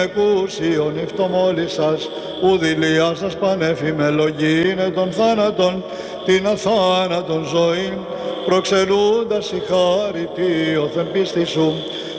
Εκούσιον ηφτομόλισσας, ουδηλία σας πανέφημε λογίνε των θάνατων, την αθάνατον ζωή, προξενούντας η χάρητη οθεν πίστη σου,